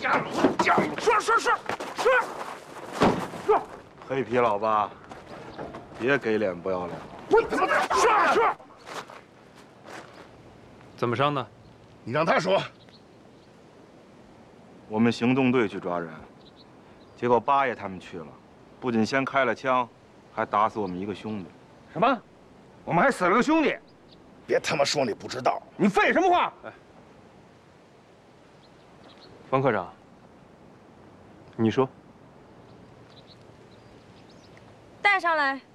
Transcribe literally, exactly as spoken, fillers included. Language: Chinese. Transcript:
说说说说说， 黑皮老八，别给脸不要脸。 我怎么说说？ 怎么伤的？ 你让他说。 我们行动队去抓人，结果八爷他们去了，不仅先开了枪，还打死我们一个兄弟。 什么？我们还死了个兄弟？ 别他妈说你不知道！ 你废什么话？ 哎，方科长，你说。 带上来。